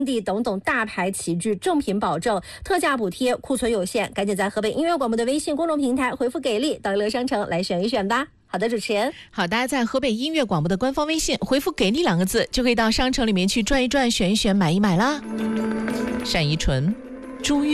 等等大牌齐聚，正品保证，特价补贴，库存有限，赶紧在河北音乐广播的微信公众平台回复给力到乐商城来选一选吧。好的，主持人。 好，大家在河北音乐广播的官方微信回复给力2个字，就可以到商城里面去转一转，选一选，买一买啦。单依纯、朱玉